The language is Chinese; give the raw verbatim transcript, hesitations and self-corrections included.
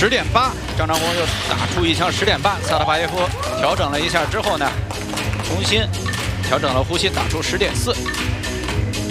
十点八，张长虹又打出一枪十点八，萨拉巴耶夫调整了一下之后呢，重新调整了呼吸，打出十点四。